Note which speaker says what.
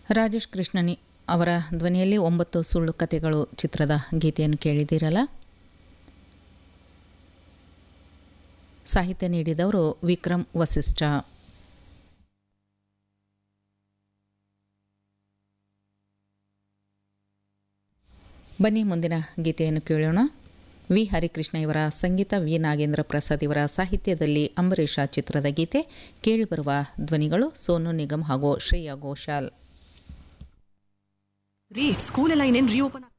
Speaker 1: ರಾಜೇಶ್ ಕೃಷ್ಣನಿ ಅವರ ಧ್ವನಿಯಲ್ಲಿ 9 ಸುಳ್ಳು ಕಥೆಗಳು ಚಿತ್ರದ ಗೀತೆಯನ್ನು ಕೇಳಿದ್ದೀರಲ್ಲ. ಸಾಹಿತ್ಯ ನೀಡಿದವರು ವಿಕ್ರಮ್ ವಸಿಷ್ಠ. ಬನ್ನಿ ಮುಂದಿನ ಗೀತೆಯನ್ನು ಕೇಳೋಣ. ವಿ ಹರಿಕೃಷ್ಣ ಇವರ ಸಂಗೀತ, ವಿ ನಾಗೇಂದ್ರ ಪ್ರಸಾದ್ ಇವರ ಸಾಹಿತ್ಯದಲ್ಲಿ ಅಂಬರೀಷ ಚಿತ್ರದ ಗೀತೆ. ಕೇಳಿಬರುವ ಧ್ವನಿಗಳು ಸೋನು ನಿಗಮ್ ಹಾಗೂ ಶ್ರೇಯಾ ಘೋಷಾಲ್.
Speaker 2: ಸ್ಕೂಲ್ ಎಲ್ಲ ಇನ್ನೇನು ರೀಓಪನ್